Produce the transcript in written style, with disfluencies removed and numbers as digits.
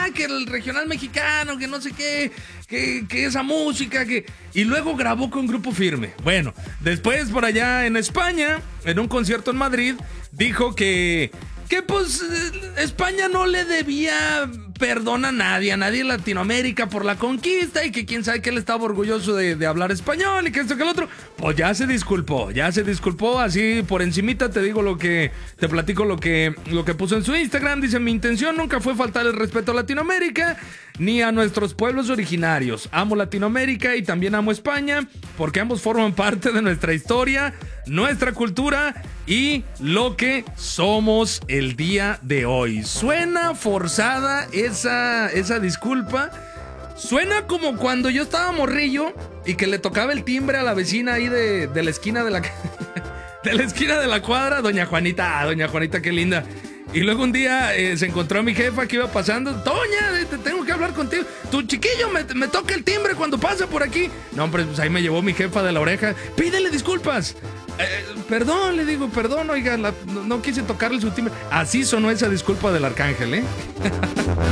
que el regional mexicano, que no sé qué, que esa música, que... Y luego grabó con Grupo Firme. Bueno, después por allá en España, en un concierto en Madrid, dijo que pues España no le debía perdón a nadie en Latinoamérica por la conquista y que quién sabe que él estaba orgulloso de hablar español y que esto que el otro. Pues ya se disculpó, así por encimita te platico lo que puso en su Instagram. Dice: mi intención nunca fue faltar el respeto a Latinoamérica ni a nuestros pueblos originarios. Amo Latinoamérica y también amo España porque ambos forman parte de nuestra historia, nuestra cultura y lo que somos el día de hoy. Suena forzada esa disculpa. Suena como cuando yo estaba morrillo y que le tocaba el timbre a la vecina ahí de la esquina de la esquina de la cuadra, doña Juanita, qué linda. Y luego un día se encontró a mi jefa que iba pasando. Doña, tengo que hablar contigo. Tu chiquillo me toca el timbre cuando pasa por aquí. No, hombre, pues ahí me llevó mi jefa de la oreja. Pídele disculpas. Perdón, le digo, perdón, oiga, no quise tocarle su timbre. Así sonó esa disculpa del arcángel, ¿eh?